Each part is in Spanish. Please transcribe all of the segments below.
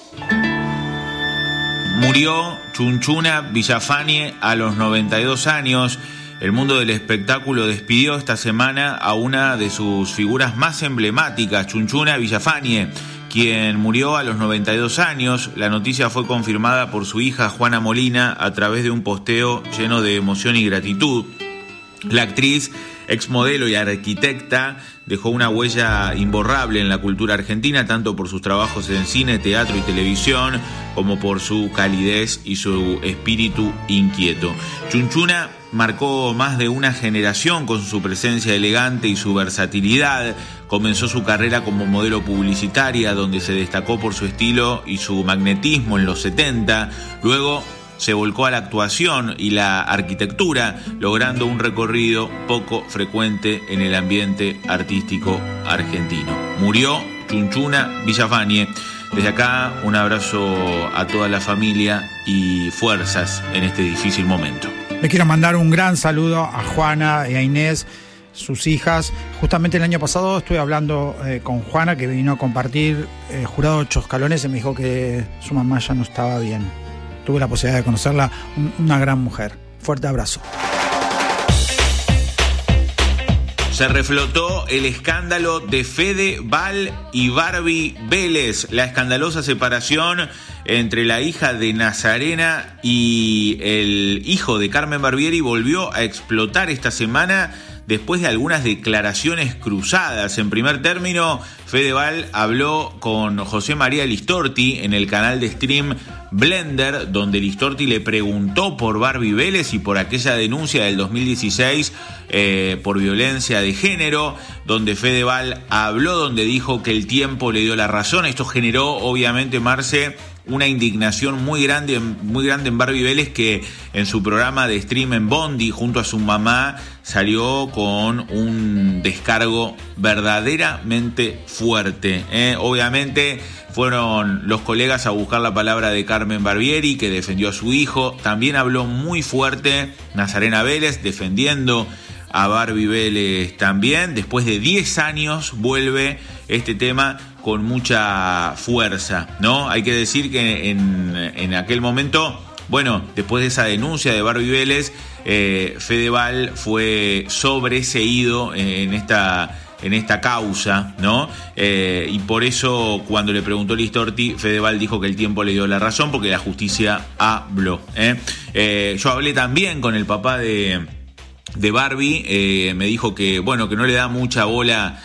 Murió Chunchuna Villafañe a los 92 años. El mundo del espectáculo despidió esta semana a una de sus figuras más emblemáticas, Chunchuna Villafañe, quien murió a los 92 años. La noticia fue confirmada por su hija Juana Molina a través de un posteo lleno de emoción y gratitud. La actriz, exmodelo y arquitecta, dejó una huella imborrable en la cultura argentina, tanto por sus trabajos en cine, teatro y televisión, como por su calidez y su espíritu inquieto. Chunchuna marcó más de una generación con su presencia elegante y su versatilidad. Comenzó su carrera como modelo publicitaria, donde se destacó por su estilo y su magnetismo en los 70. Luego se volcó a la actuación y la arquitectura, logrando un recorrido poco frecuente en el ambiente artístico argentino. Murió Chunchuna Villafañe. Desde acá, un abrazo a toda la familia y fuerzas en este difícil momento. Le quiero mandar un gran saludo a Juana y a Inés, sus hijas. Justamente el año pasado estuve hablando con Juana, que vino a compartir Jurado 8 Escalones, y me dijo que su mamá ya no estaba bien. Tuve la posibilidad de conocerla, una gran mujer. Fuerte abrazo. Se reflotó el escándalo de Fedeval y Barbie Vélez, la escandalosa separación entre la hija de Nazarena y el hijo de Carmen Barbieri volvió a explotar esta semana después de algunas declaraciones cruzadas. En primer término, Fedeval habló con José María Listorti en el canal de stream Blender, donde Listorti le preguntó por Barbie Vélez y por aquella denuncia del 2016 por violencia de género, donde Fedeval habló, donde dijo que el tiempo le dio la razón. Esto generó, obviamente, Marce, una indignación muy grande en Barbie Vélez, que en su programa de stream en Bondi, junto a su mamá, salió con un descargo verdaderamente fuerte. Obviamente fueron los colegas a buscar la palabra de Carmen Barbieri, que defendió a su hijo. También habló muy fuerte Nazarena Vélez, defendiendo a Barbie Vélez también. Después de 10 años vuelve este tema con mucha fuerza, ¿no? Hay que decir que en aquel momento, bueno, después de esa denuncia de Barbie Vélez, Fedeval fue sobreseído en esta causa, ¿no? Y por eso, cuando le preguntó Listorti, Fedeval dijo que el tiempo le dio la razón, porque la justicia habló. Yo hablé también con el papá de Barbie, me dijo que, bueno, que no le da mucha bola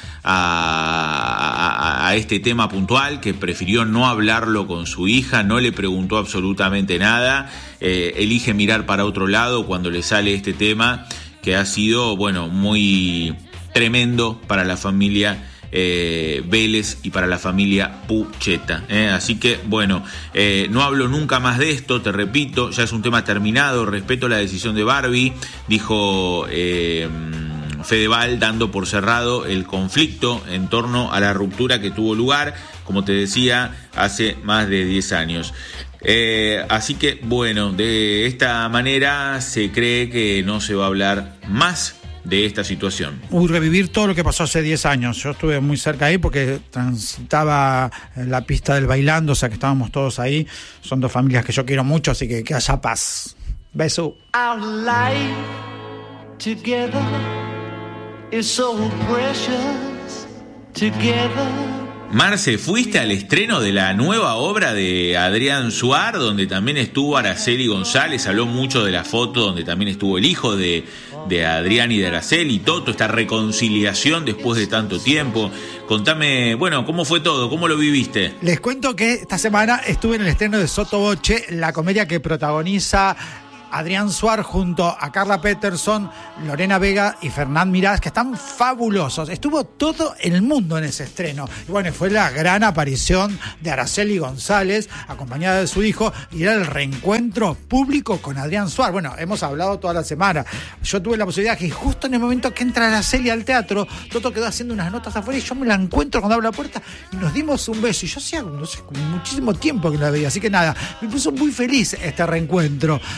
a este tema puntual, que prefirió no hablarlo con su hija, no le preguntó absolutamente nada, elige mirar para otro lado cuando le sale este tema, que ha sido, bueno, muy tremendo para la familia Vélez y para la familia Pucheta. Así que, bueno, no hablo nunca más de esto, te repito, ya es un tema terminado, respeto la decisión de Barbie, dijo Fedeval, dando por cerrado el conflicto en torno a la ruptura que tuvo lugar, como te decía, hace más de 10 años. Así que, bueno, de esta manera se cree que no se va a hablar más de esta situación. Revivir todo lo que pasó hace 10 años. Yo estuve muy cerca ahí porque transitaba la pista del Bailando, o sea que estábamos todos ahí. Son dos familias que yo quiero mucho, así que haya paz. Beso. Our life together is so precious together. Marce, ¿fuiste al estreno de la nueva obra de Adrián Suar, donde también estuvo Araceli González? Habló mucho de la foto donde también estuvo el hijo de Adrián y de Araceli, Toto, esta reconciliación después de tanto tiempo. Contame, bueno, ¿cómo fue todo? ¿Cómo lo viviste? Les cuento que esta semana estuve en el estreno de Sotoboche, la comedia que protagoniza Adrián Suar junto a Carla Peterson, Lorena Vega y Fernán Mirás, que están fabulosos. Estuvo todo el mundo en ese estreno. Y bueno, fue la gran aparición de Araceli González, acompañada de su hijo, y era el reencuentro público con Adrián Suar. Bueno, hemos hablado toda la semana. Yo tuve la posibilidad que justo en el momento que entra Araceli al teatro, Toto quedó haciendo unas notas afuera y yo me la encuentro cuando abro la puerta y nos dimos un beso. Y yo hacía, no sé, muchísimo tiempo que no la veía. Así que nada, me puso muy feliz este reencuentro. Digo,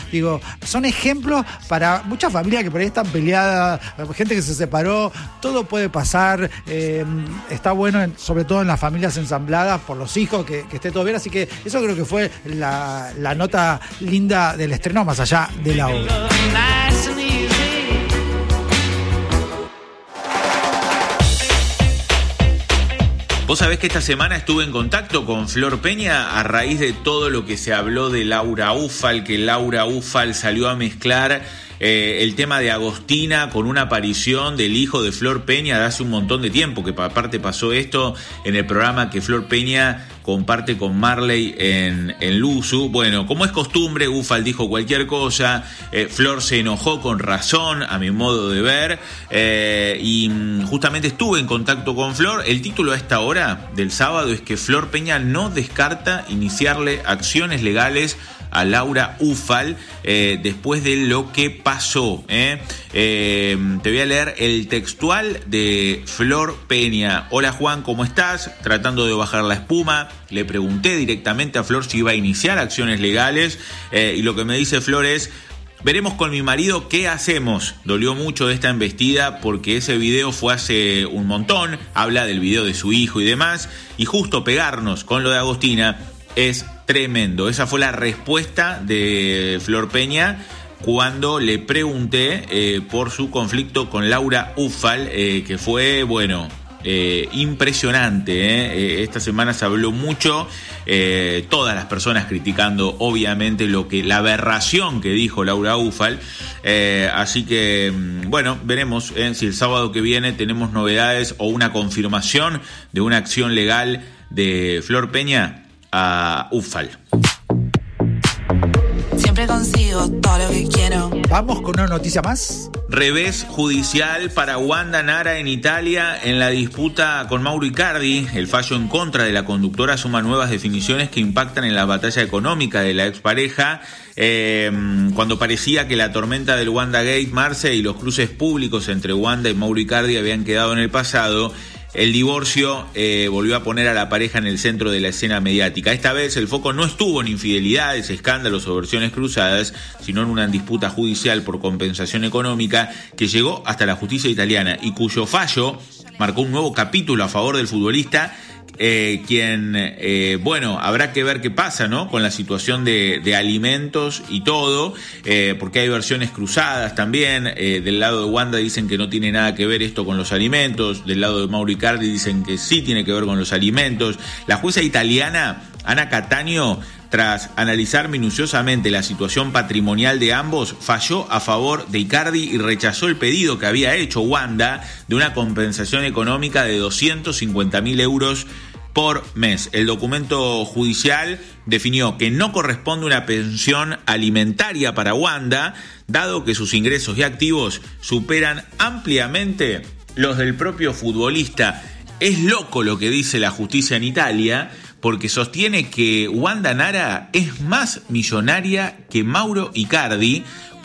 son ejemplos para muchas familias que por ahí están peleadas, gente que se separó, todo puede pasar, está bueno sobre todo en las familias ensambladas por los hijos, que esté todo bien, así que eso creo que fue la nota linda del estreno, más allá de la obra. Vos sabés que esta semana estuve en contacto con Flor Peña a raíz de todo lo que se habló de Laura Ufal, que Laura Ufal salió a mezclar el tema de Agostina con una aparición del hijo de Flor Peña de hace un montón de tiempo, que aparte pasó esto en el programa que Flor Peña comparte con Marley en Luzu. Bueno, como es costumbre, Ufal dijo cualquier cosa, Flor se enojó con razón, a mi modo de ver, y justamente estuve en contacto con Flor. El título a esta hora del sábado es que Flor Peña no descarta iniciarle acciones legales a Laura Ufal después de lo que pasó. Te voy a leer el textual de Flor Peña. Hola Juan, ¿cómo estás? Tratando de bajar la espuma, le pregunté directamente a Flor si iba a iniciar acciones legales, y lo que me dice Flor es: veremos con mi marido qué hacemos. Dolió mucho de esta embestida porque ese video fue hace un montón, habla del video de su hijo y demás, y justo pegarnos con lo de Agostina es tremendo. Esa fue la respuesta de Flor Peña cuando le pregunté por su conflicto con Laura Ufal, que fue, bueno, impresionante. Esta semana se habló mucho, todas las personas criticando obviamente la aberración que dijo Laura Ufal, así que bueno, veremos si el sábado que viene tenemos novedades o una confirmación de una acción legal de Flor Peña a Ufal. Siempre consigo todo lo que quiero. Vamos con una noticia más. Revés judicial para Wanda Nara en Italia en la disputa con Mauro Icardi. El fallo en contra de la conductora suma nuevas definiciones que impactan en la batalla económica de la expareja. Cuando parecía que la tormenta del Wanda Gate, Marce, y los cruces públicos entre Wanda y Mauro Icardi habían quedado en el pasado, el divorcio volvió a poner a la pareja en el centro de la escena mediática. Esta vez el foco no estuvo en infidelidades, escándalos o versiones cruzadas, sino en una disputa judicial por compensación económica que llegó hasta la justicia italiana y cuyo fallo marcó un nuevo capítulo a favor del futbolista, quien, bueno, habrá que ver qué pasa, ¿no? Con la situación de alimentos y todo, porque hay versiones cruzadas también. Del lado de Wanda dicen que no tiene nada que ver esto con los alimentos, del lado de Mauro Icardi dicen que sí tiene que ver con los alimentos. La jueza italiana Ana Cattaneo, tras analizar minuciosamente la situación patrimonial de ambos, falló a favor de Icardi y rechazó el pedido que había hecho Wanda de una compensación económica de 250.000 euros por mes. El documento judicial definió que no corresponde una pensión alimentaria para Wanda, dado que sus ingresos y activos superan ampliamente los del propio futbolista. Es loco lo que dice la justicia en Italia, porque sostiene que Wanda Nara es más millonaria que Mauro Icardi,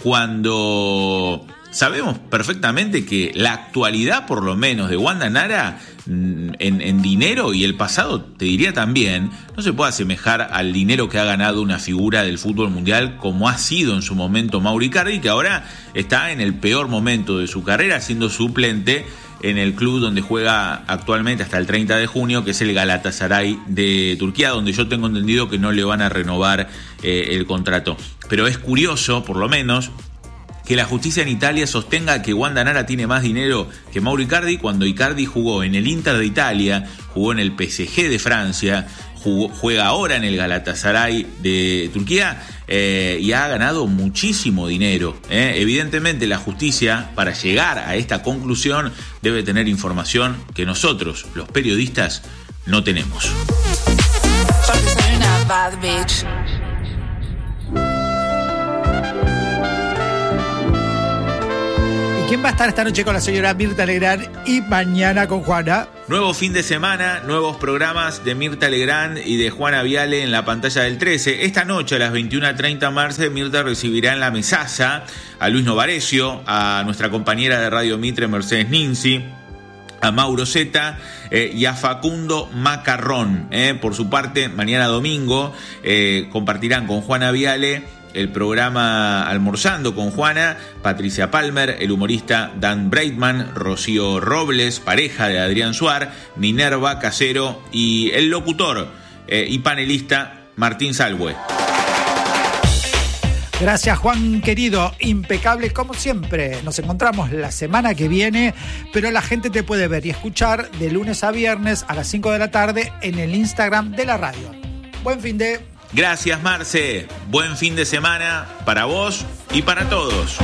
cuando sabemos perfectamente que la actualidad, por lo menos, de Wanda Nara en dinero, y el pasado te diría también, no se puede asemejar al dinero que ha ganado una figura del fútbol mundial como ha sido en su momento Mauro Icardi, que ahora está en el peor momento de su carrera, siendo suplente en el club donde juega actualmente hasta el 30 de junio, que es el Galatasaray de Turquía, donde yo tengo entendido que no le van a renovar el contrato. Pero es curioso, por lo menos, que la justicia en Italia sostenga que Wanda Nara tiene más dinero que Mauro Icardi, cuando Icardi jugó en el Inter de Italia, jugó en el PSG de Francia, juega ahora en el Galatasaray de Turquía, y ha ganado muchísimo dinero. Evidentemente la justicia, para llegar a esta conclusión, debe tener información que nosotros, los periodistas, no tenemos. Porque soy una bad bitch. ¿Quién va a estar esta noche con la señora Mirta Legrand y mañana con Juana? Nuevo fin de semana, nuevos programas de Mirta Legrand y de Juana Viale en la pantalla del 13. Esta noche a las 21:30 Marce, Mirta recibirá en la mesaza a Luis Novarecio, a nuestra compañera de Radio Mitre Mercedes Ninzi, a Mauro Zeta y a Facundo Macarrón. Por su parte, mañana domingo compartirán con Juana Viale el programa Almorzando con Juana, Patricia Palmer, el humorista Dan Breitman, Rocío Robles, pareja de Adrián Suar, Minerva Casero y el locutor y panelista Martín Salwe. Gracias, Juan querido, impecable como siempre. Nos encontramos la semana que viene, pero la gente te puede ver y escuchar de lunes a viernes a las 5 de la tarde en el Instagram de la radio. Buen fin de... Gracias, Marce. Buen fin de semana para vos y para todos.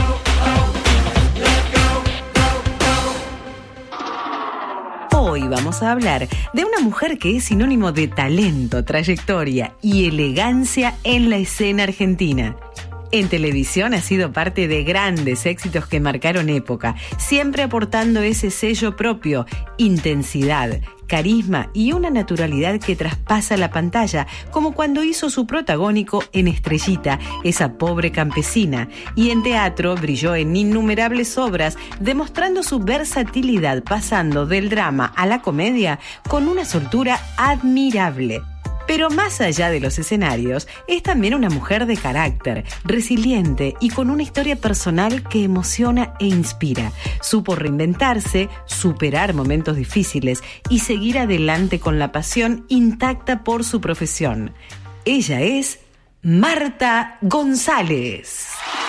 Hoy vamos a hablar de una mujer que es sinónimo de talento, trayectoria y elegancia en la escena argentina. En televisión ha sido parte de grandes éxitos que marcaron época, siempre aportando ese sello propio, intensidad, carisma y una naturalidad que traspasa la pantalla, como cuando hizo su protagónico en Estrellita, esa pobre campesina, y en teatro brilló en innumerables obras, demostrando su versatilidad, pasando del drama a la comedia con una soltura admirable. Pero más allá de los escenarios, es también una mujer de carácter, resiliente y con una historia personal que emociona e inspira. Supo reinventarse, superar momentos difíciles y seguir adelante con la pasión intacta por su profesión. Ella es Marta González.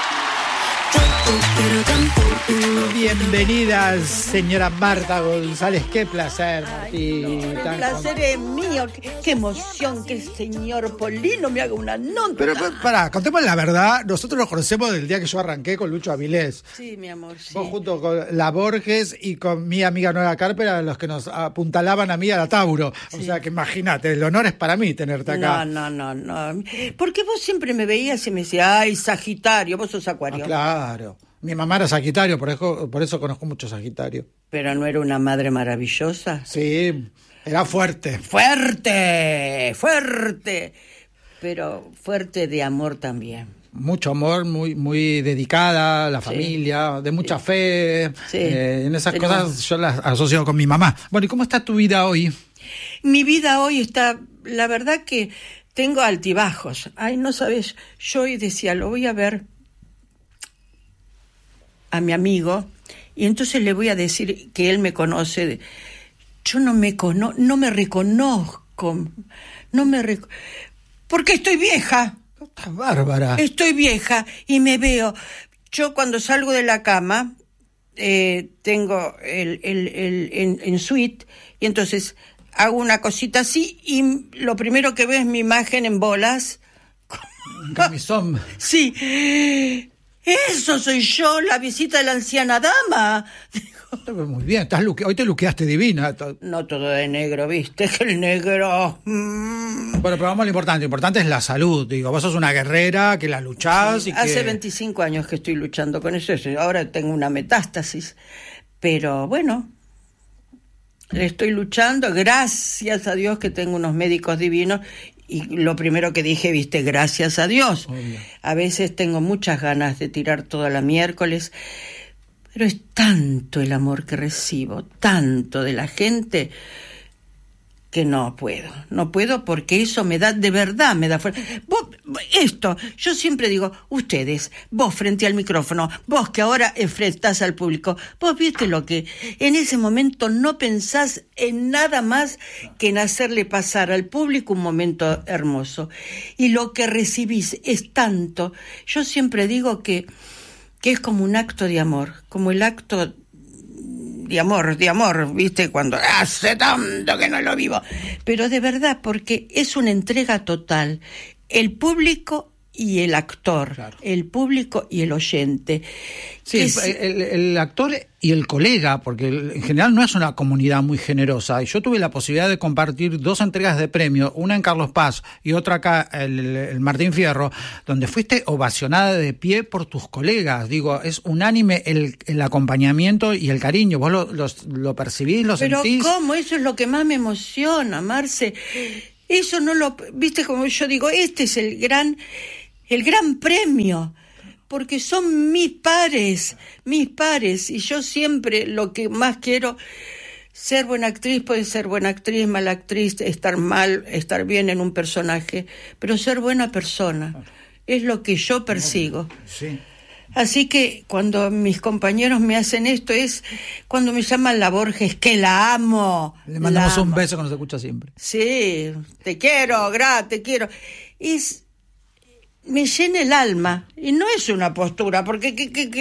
Bienvenida, señora Marta González. Qué placer, Martín. El placer es mío. Qué emoción que el señor Polino me haga una nota. Pero pará, contemos la verdad. Nosotros nos conocemos del día que yo arranqué con Lucho Avilés. Sí, mi amor, sí. Vos junto con la Borges y con mi amiga Nora Carper eran los que nos apuntalaban a mí a la Tauro. Sí. O sea que imagínate, el honor es para mí tenerte acá. No. Porque vos siempre me veías y me decías, ay, Sagitario, vos sos Acuario. Claro. Mi mamá era Sagitario, por eso conozco mucho Sagitario. ¿Pero no era una madre maravillosa? Sí, era fuerte. ¡Fuerte! Pero fuerte de amor también. Mucho amor, muy dedicada a la familia, de mucha fe. Sí. En esas cosas yo las asocio con mi mamá. Bueno, ¿y cómo está tu vida hoy? Mi vida hoy está, la verdad que tengo altibajos. Ay, no sabes, yo hoy decía, lo voy a ver a mi amigo y entonces le voy a decir que él me conoce. Yo no me reconozco, porque estoy vieja. Estás bárbara. Estoy vieja y me veo. Yo cuando salgo de la cama tengo en suite y entonces hago una cosita así y lo primero que veo es mi imagen en bolas. Un camisón. Sí. Eso soy yo, la visita de la anciana dama. Muy bien, hoy te luqueaste divina. No todo de negro, viste, que el negro... Bueno, pero vamos a lo importante. Lo importante es la salud. Digo, vos sos una guerrera que la luchás y que... Hace 25 años que estoy luchando con eso. Ahora tengo una metástasis. Pero bueno, estoy luchando. Gracias a Dios que tengo unos médicos divinos. Y lo primero que dije, viste, gracias a Dios. Obvio. A veces tengo muchas ganas de tirar toda la miércoles, pero es tanto el amor que recibo, tanto de la gente, que no puedo porque eso me da, de verdad me da fuerza. Yo siempre digo, ustedes, vos frente al micrófono, vos que ahora enfrentás al público, vos viste lo que en ese momento no pensás en nada más que en hacerle pasar al público un momento hermoso. Y lo que recibís es tanto. Yo siempre digo que es como un acto de amor, como el acto de amor, ¿viste? Cuando hace tanto que no lo vivo. Pero de verdad, porque es una entrega total. El público y el actor, claro. El público y el oyente. Sí, el actor y el colega, porque en general no es una comunidad muy generosa. Y yo tuve la posibilidad de compartir 2 entregas de premio, una en Carlos Paz y otra acá, el Martín Fierro, donde fuiste ovacionada de pie por tus colegas. Digo, es unánime el acompañamiento y el cariño. Vos lo percibís, lo sentís. Pero ¿cómo? Eso es lo que más me emociona, Marce. Eso no lo... Viste, como yo digo, este es el gran premio, porque son mis pares, y yo siempre lo que más quiero, ser buena actriz, puede ser buena actriz, mala actriz, estar mal, estar bien en un personaje, pero ser buena persona. es lo que yo persigo. Sí. Así que cuando mis compañeros me hacen esto, es cuando me llaman la Borges, que la amo. Le mandamos un beso que nos escucha siempre. Sí, te quiero, te quiero. Me llena el alma, y no es una postura, porque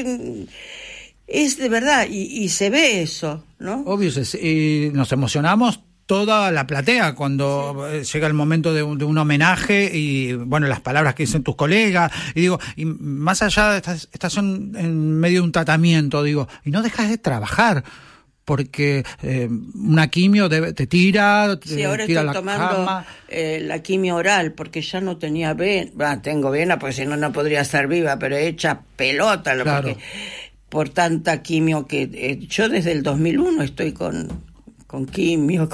es de verdad, y se ve eso, ¿no? Obvio, y nos emocionamos toda la platea cuando llega el momento de un homenaje y, bueno, las palabras que dicen tus colegas, y digo, y más allá de estas son en medio de un tratamiento, digo, y no dejas de trabajar, porque una quimio te tira, sí, ahora tira estoy la tomando cama. La quimio oral, porque ya no tenía vena, tengo vena, porque si no, no podría estar viva, pero hecha pelota, Claro. porque por tanta quimio que yo desde el 2001 estoy con quimio,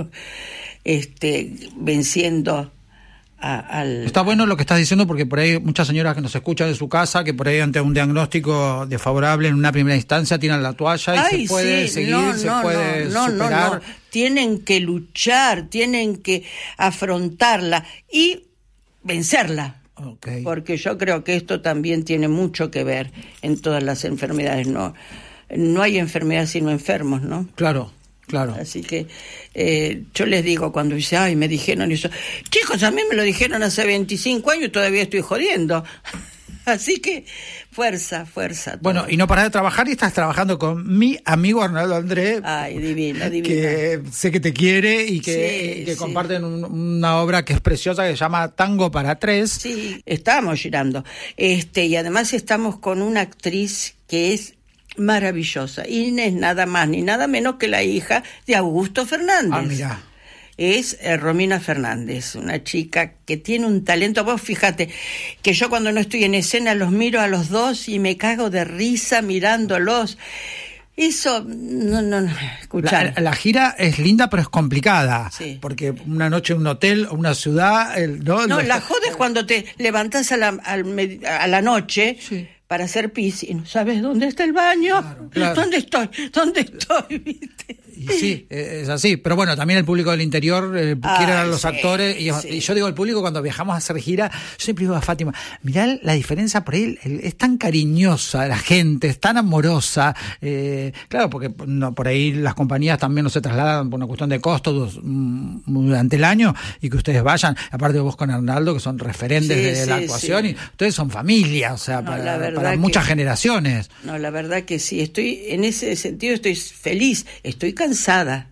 venciendo al... Está bueno lo que estás diciendo, porque por ahí hay muchas señoras que nos escuchan de su casa, que por ahí ante un diagnóstico desfavorable en una primera instancia tiran la toalla y se puede seguir, se puede superar. No. Tienen que luchar, tienen que afrontarla y vencerla. Okay. Porque yo creo que esto también tiene mucho que ver en todas las enfermedades. No hay enfermedad sino enfermos, ¿no? Claro. Así que yo les digo cuando dice, ay, me dijeron eso, chicos, a mí me lo dijeron hace 25 años y todavía estoy jodiendo. Así que fuerza. Bueno, todo. y no parás de trabajar, y estás trabajando con mi amigo Arnaldo André. Ay, divino. Que sé que te quiere y que Sí. comparten una obra que es preciosa, que se llama Tango para Tres. Sí, estábamos girando. Y además estamos con una actriz que es maravillosa. Inés, nada más ni nada menos que la hija de Augusto Fernández. Ah, mira. Es Romina Fernández, una chica que tiene un talento. Vos fíjate que yo cuando no estoy en escena los miro a los dos y me cago de risa mirándolos. Eso, no, escuchar. La gira es linda, pero es complicada. Sí. Porque una noche en un hotel, una ciudad... No, la joda es cuando te levantás a la noche... Sí. Para hacer pis y no sabes dónde está el baño. Claro. ¿Dónde estoy? ¿Viste? Y sí, es así. Pero bueno, también el público del interior quiere ver a los actores. Y yo digo, el público, cuando viajamos a hacer gira, yo siempre digo a Fátima, mirá la diferencia por ahí, es tan cariñosa la gente, es tan amorosa. Claro, porque por ahí las compañías también no se trasladan por una cuestión de costos durante el año, y que ustedes vayan, aparte de vos con Arnaldo, que son referentes de la actuación, y ustedes son familia, o sea, para muchas generaciones. No, la verdad que sí, en ese sentido estoy feliz, estoy cansada,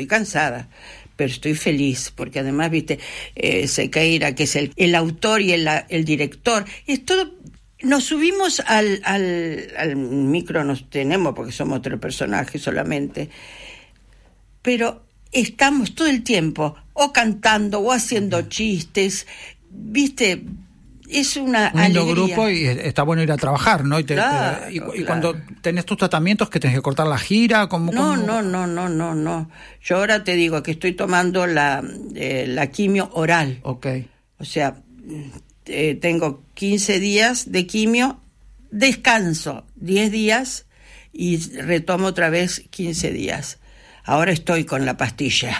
pero estoy feliz, porque además, viste, Sequeira, que es el autor y el director, es todo. Nos subimos al micro, nos tenemos, porque somos 3 personajes solamente, pero estamos todo el tiempo o cantando o haciendo chistes, viste. Es una lindo alegría. grupo, y está bueno ir a trabajar, ¿no? Y Claro. Cuando tenés tus tratamientos, que tenés que cortar la gira, No. Yo ahora te digo que estoy tomando la quimio oral. Okay. O sea, tengo 15 días de quimio, descanso 10 días y retomo otra vez 15 días. Ahora estoy con la pastilla.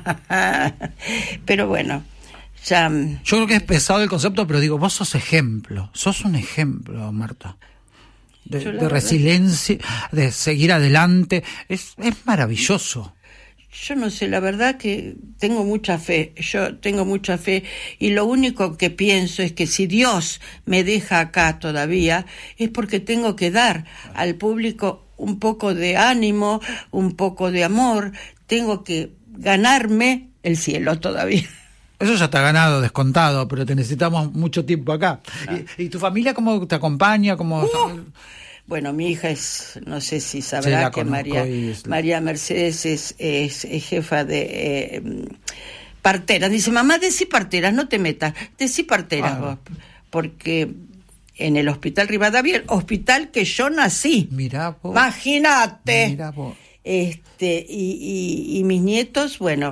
Pero bueno. Ya. Yo creo que es pesado el concepto, pero digo, vos sos un ejemplo, Marta, de resiliencia, de seguir adelante, es maravilloso. Yo no sé, la verdad que tengo mucha fe, y lo único que pienso es que si Dios me deja acá todavía, es porque tengo que dar al público un poco de ánimo, un poco de amor, tengo que ganarme el cielo todavía. Eso ya está ganado, descontado, pero te necesitamos mucho tiempo acá. ¿Y tu familia cómo te acompaña? Bueno, mi hija no sé si sabrá que María Mercedes es jefa de parteras. Dice, mamá, decí parteras, no te metas, decí parteras vos. Porque en el Hospital Rivadavia, el hospital que yo nací. Mirá vos. Imagínate. Mirá vos. Y mis nietos, bueno,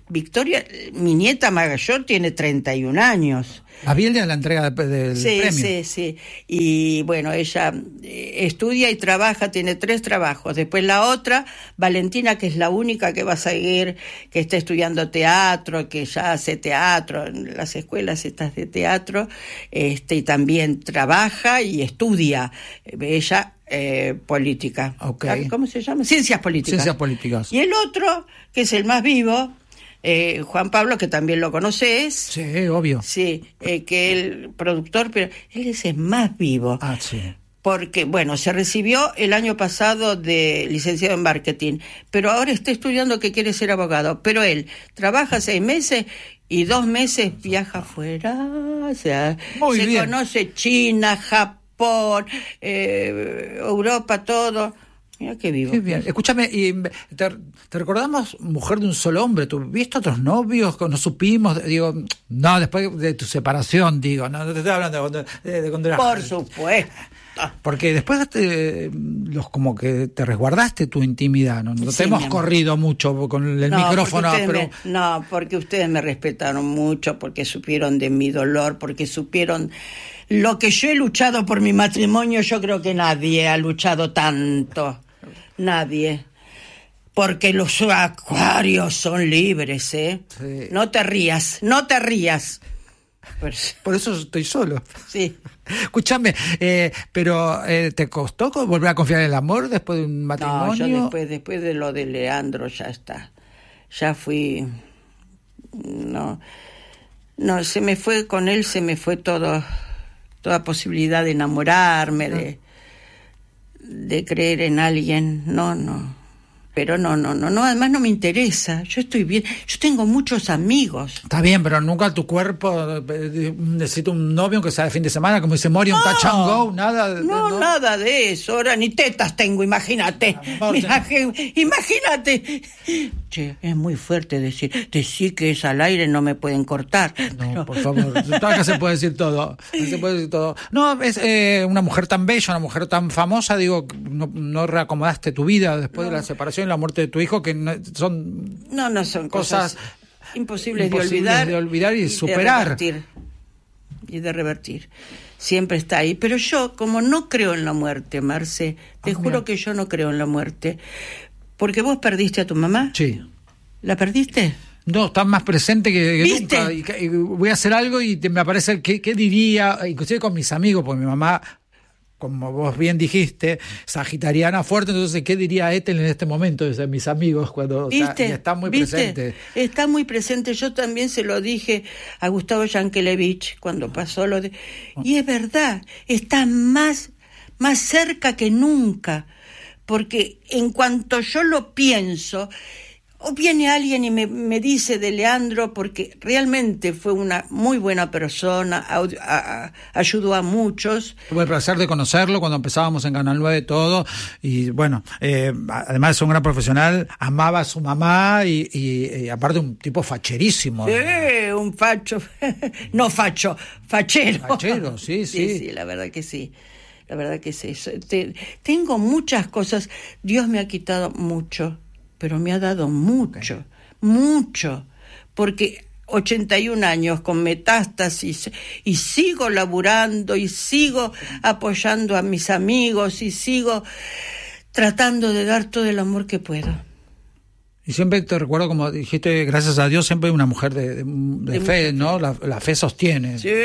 Victoria, mi nieta mayor tiene 31 años. La vi el día de la entrega del premio. Sí. Y bueno, ella estudia y trabaja, tiene 3 trabajos. Después la otra, Valentina, que es la única que va a seguir, que está estudiando teatro, que ya hace teatro en las escuelas estas de teatro, y también trabaja y estudia. Ella política. Okay. ¿Cómo se llama? Ciencias políticas. Y el otro, que es el más vivo, Juan Pablo, que también lo conoces. Sí, obvio. Sí, que el productor, pero él es el más vivo. Ah, sí. Porque, bueno, se recibió el año pasado de licenciado en marketing, pero ahora está estudiando que quiere ser abogado. Pero él trabaja 6 meses y 2 meses viaja afuera. O sea, muy se bien. conoce China, Japón, Europa, todo. Mira qué vivo. Qué bien. Escúchame, y te recordamos mujer de un solo hombre. ¿Tuviste otros novios? ¿No supimos? Digo, no, después de tu separación, digo. No te estoy hablando de cuando eras... Por supuesto. Porque después como que te resguardaste tu intimidad, ¿no? No te hemos corrido mucho con el micrófono. Porque ustedes me respetaron mucho, porque supieron de mi dolor, porque supieron lo que yo he luchado por mi matrimonio. Yo creo que nadie ha luchado tanto. Nadie. Porque los acuarios son libres, ¿eh? Sí. No te rías. Por eso estoy solo. Sí. Escúchame, pero ¿te costó volver a confiar en el amor después de un matrimonio? No, yo después de lo de Leandro ya está. Ya fui... No, se me fue con él, se me fue toda posibilidad de enamorarme, de creer en alguien. No. Pero no, además no me interesa. Yo estoy bien, yo tengo muchos amigos. Está bien, pero nunca tu cuerpo necesita un novio que sea de fin de semana, como dice Mori, un touch and go, nada. No, nada de eso. Ahora ni tetas tengo, imagínate. Imagínate. Che, es muy fuerte decir que es al aire, no me pueden cortar. No, pero... por favor, acá se puede decir todo. No, es una mujer tan bella, una mujer tan famosa, digo, no reacomodaste tu vida después de la separación y la muerte de tu hijo, que son... No son cosas imposibles de olvidar y superar. Y de revertir. Siempre está ahí. Pero yo, como no creo en la muerte, Marce, te juro que yo no creo en la muerte. Porque vos perdiste a tu mamá. Sí. ¿La perdiste? No, está más presente que ¿viste? Nunca. Y voy a hacer algo y me aparece qué diría, inclusive con mis amigos, porque mi mamá, como vos bien dijiste, sagitariana fuerte, entonces ¿qué diría Ethel en este momento de mis amigos cuando está muy presente? Está muy presente. Yo también se lo dije a Gustavo Yankelevich cuando pasó lo de... Y es verdad, está más cerca que nunca, porque en cuanto yo lo pienso... O viene alguien y me dice de Leandro, porque realmente fue una muy buena persona, ayudó a muchos. Tuve el placer de conocerlo cuando empezábamos en Canal 9 todo, y bueno, además es un gran profesional, amaba a su mamá y aparte un tipo facherísimo. Un facho, no facho, fachero. Fachero, sí. Sí, la verdad que sí. La verdad que sí. Tengo muchas cosas, Dios me ha quitado mucho. Pero me ha dado mucho, porque 81 años con metástasis y sigo laburando y sigo apoyando a mis amigos y sigo tratando de dar todo el amor que puedo. Y siempre te recuerdo, como dijiste, gracias a Dios, siempre una mujer de fe, ¿no? La fe sostiene. Sí,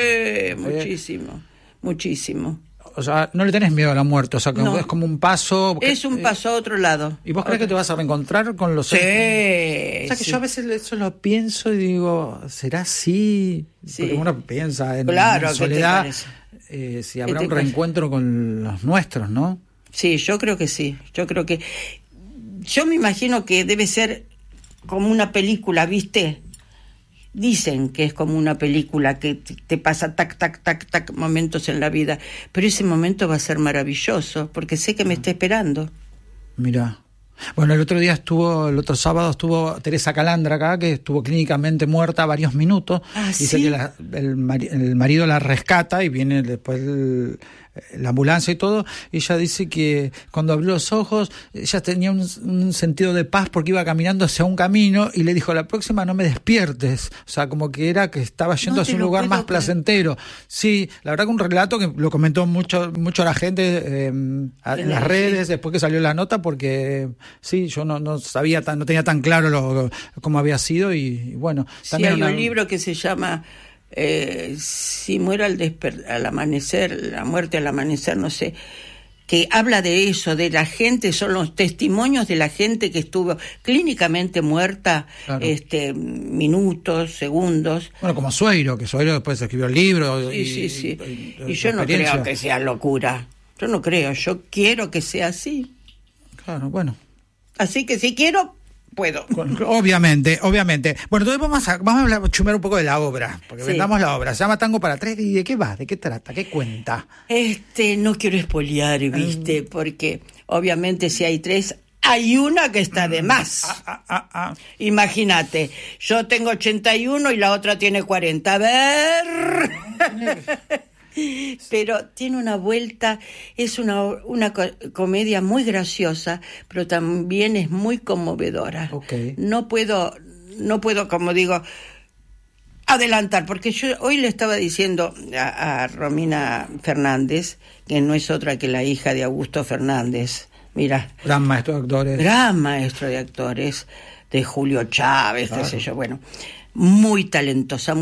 muchísimo. O sea, no le tenés miedo a la muerte, o sea, que es como un paso... Es un paso a otro lado. ¿Y vos crees que te vas a reencontrar con los... Sí. O sea, que yo a veces eso lo pienso y digo, ¿será así? Sí. Porque uno piensa en soledad, si habrá un reencuentro con los nuestros, ¿no? Sí, yo creo que sí. Yo me imagino que debe ser como una película, ¿viste? Dicen que es como una película que te pasa tac, momentos en la vida, pero ese momento va a ser maravilloso, porque sé que me está esperando. Mirá. Bueno, el otro sábado estuvo Teresa Calandra acá, que estuvo clínicamente muerta varios minutos. Dice ¿sí? que el marido la rescata y viene después la ambulancia y todo, y ella dice que cuando abrió los ojos ella tenía un sentido de paz porque iba caminando hacia un camino y le dijo: la próxima no me despiertes, o sea, como que era que estaba yendo hacia un lugar más placentero. Sí, la verdad que un relato que lo comentó mucho la gente en las redes después que salió la nota, porque sí, yo no sabía no tenía tan claro cómo había sido, y bueno, también sí, hay un libro que se llama Si muero al amanecer, la muerte al amanecer, no sé, que habla de eso, de la gente, son los testimonios de la gente que estuvo clínicamente muerta, claro. Minutos, segundos. Bueno, como Sueiro, que Sueiro después escribió el libro. Sí. Y yo no creo que sea locura. Yo no creo, yo quiero que sea así. Claro, bueno. Así que si quiero, puedo. Obviamente. Bueno, entonces vamos a chumear un poco de la obra, porque vendamos la obra. Se llama Tango para Tres. ¿Y de qué va? ¿De qué trata? ¿Qué cuenta? No quiero espolear, ¿viste? Porque obviamente si hay tres, hay una que está de más. Imagínate, yo tengo 81 y la otra tiene 40. A ver. Pero tiene una vuelta, es una comedia muy graciosa, pero también es muy conmovedora. Okay. No puedo, como digo, adelantar, porque yo hoy le estaba diciendo a Romina Fernández, que no es otra que la hija de Augusto Fernández, mira. Gran maestro de actores, de Julio Chávez, claro. Qué sé yo, bueno, muy talentosa.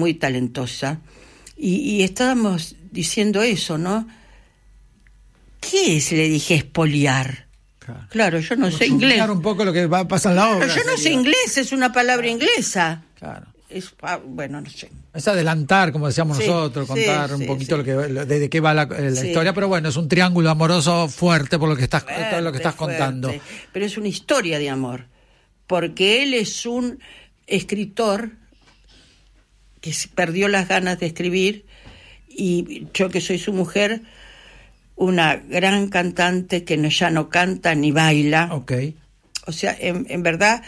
Y estábamos diciendo eso, ¿no? ¿Qué es? Le dije, espoliar. Claro, yo no sé inglés. Un poco lo que va a pasar en la obra. Pero yo no sé inglés, es una palabra inglesa. Claro. Bueno, no sé. Es adelantar, como decíamos nosotros, contar un poquito de qué va la historia, pero bueno, es un triángulo amoroso fuerte por lo que estás contando. Pero es una historia de amor, porque él es un escritor que perdió las ganas de escribir, y yo, que soy su mujer, una gran cantante que ya no canta ni baila. Okay. O sea, en verdad,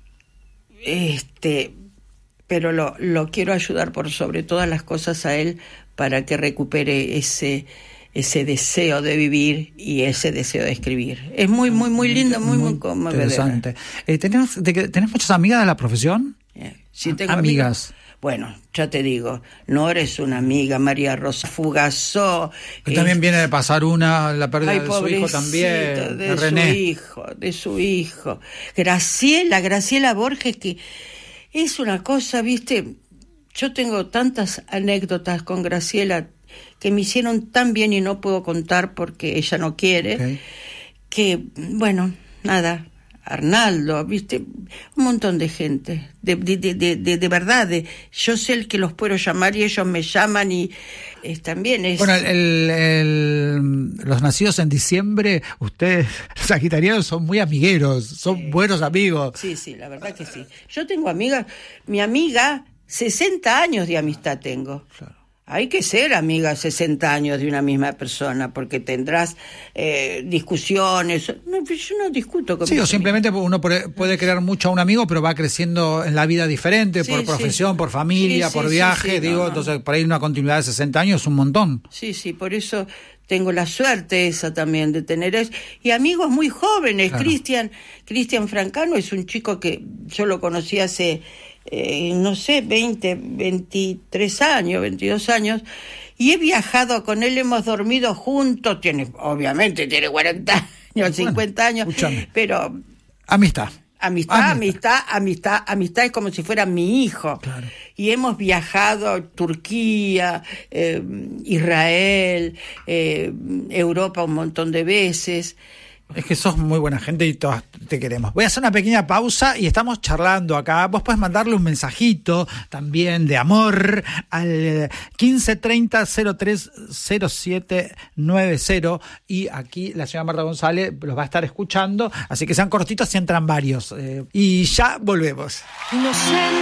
pero lo quiero ayudar por sobre todas las cosas a él, para que recupere ese deseo de vivir y ese deseo de escribir. Es muy lindo, muy conmovedor. Interesante. ¿Tenés muchas amigas de la profesión? Sí, tengo amigas. Bueno, ya te digo, Nora es una amiga, María Rosa Fugazó. Que también viene de pasar la pérdida de su hijo también, de René. De su hijo. Graciela Borges, que es una cosa, ¿viste? Yo tengo tantas anécdotas con Graciela que me hicieron tan bien y no puedo contar porque ella no quiere, Okay. Que, bueno, nada... Arnaldo, viste, un montón de gente, de verdad, yo sé el que los puedo llamar y ellos me llaman, y también es... Bueno, los nacidos en diciembre, ustedes, los sagitarianos, son muy amigueros, son buenos amigos. Sí, la verdad que sí. Yo tengo amigas, mi amiga, 60 años de amistad tengo. Claro. Hay que ser amiga 60 años de una misma persona, porque tendrás discusiones. No, yo no discuto con Sí, o simplemente uno puede querer mucho a un amigo, pero va creciendo en la vida diferente, por profesión, por familia, por viaje. Entonces, por ahí una continuidad de 60 años es un montón. Sí, por eso tengo la suerte esa también de tener eso. Y amigos muy jóvenes. Claro. Cristian Francano es un chico que yo lo conocí hace... 23 años, 22 años, y he viajado con él, hemos dormido juntos, obviamente tiene 40 años, 50 años, escúchame. Pero... Amistad es como si fuera mi hijo. Claro. Y hemos viajado a Turquía, Israel, Europa un montón de veces. Es que sos muy buena gente y todas te queremos. Voy a hacer una pequeña pausa y estamos charlando acá. Vos podés mandarle un mensajito también de amor al 1530-030790, y aquí la señora Marta González los va a estar escuchando, así que sean cortitos si entran varios. Y ya volvemos. Inocente.